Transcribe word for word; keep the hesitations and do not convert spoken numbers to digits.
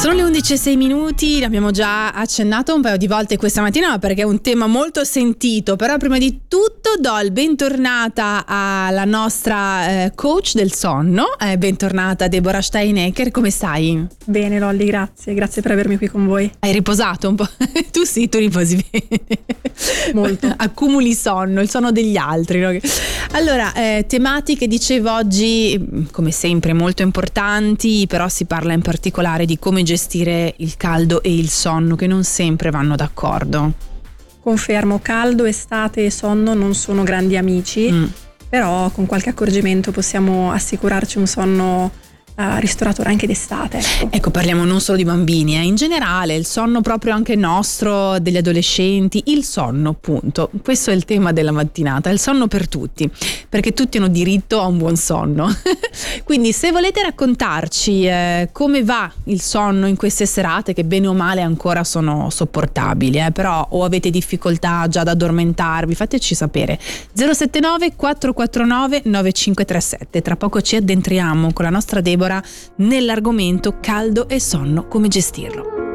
Sono le undici e sei minuti, l'abbiamo già accennato un paio di volte questa mattina perché è un tema molto sentito, però prima di tutto do il bentornata alla nostra eh, coach del sonno, eh, bentornata Deborah Steinecker, come stai? Bene Lolli, grazie, grazie per avermi qui con voi. Hai riposato un po'? Tu sì, tu riposi bene. Molto. Accumuli sonno, il sonno degli altri, no? Allora, eh, tematiche dicevo oggi come sempre molto importanti, però si parla in particolare di come gestire il caldo e il sonno, che non sempre vanno d'accordo. Confermo, caldo, estate e sonno non sono grandi amici, mm. però con qualche accorgimento possiamo assicurarci un sonno Uh, ristoratore anche d'estate. Ecco. ecco, parliamo non solo di bambini, eh. in generale il sonno proprio anche nostro, degli adolescenti, il sonno, punto. Questo è il tema della mattinata, il sonno per tutti, perché tutti hanno diritto a un buon sonno. Quindi se volete raccontarci eh, come va il sonno in queste serate, che bene o male ancora sono sopportabili, eh, però o avete difficoltà già ad addormentarvi, fateci sapere. zero sette nove quattro quattro nove nove cinque tre sette. Tra poco ci addentriamo con la nostra Deborah nell'argomento caldo e sonno, come gestirlo.